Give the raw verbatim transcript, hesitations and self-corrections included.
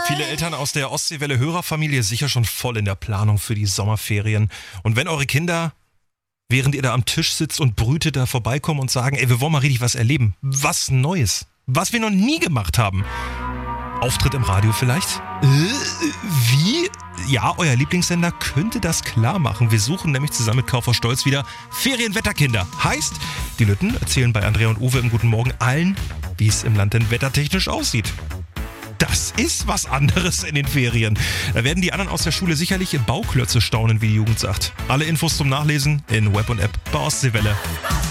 Viele Eltern aus der Ostseewelle-Hörerfamilie sicher schon voll in der Planung für die Sommerferien. Und wenn eure Kinder, während ihr da am Tisch sitzt und brütet, da vorbeikommen und sagen, ey, wir wollen mal richtig was erleben. Was Neues. Was wir noch nie gemacht haben. Auftritt im Radio vielleicht? Äh, wie? Ja, euer Lieblingssender könnte das klar machen. Wir suchen nämlich zusammen mit Kaufhaus Stolz wieder Ferienwetterkinder. Heißt, die Lütten erzählen bei Andrea und Uwe im Guten Morgen allen, wie es im Land denn wettertechnisch aussieht. Das ist was anderes in den Ferien. Da werden die anderen aus der Schule sicherlich im Bauklötze staunen, wie die Jugend sagt. Alle Infos zum Nachlesen in Web und App bei Ostseewelle.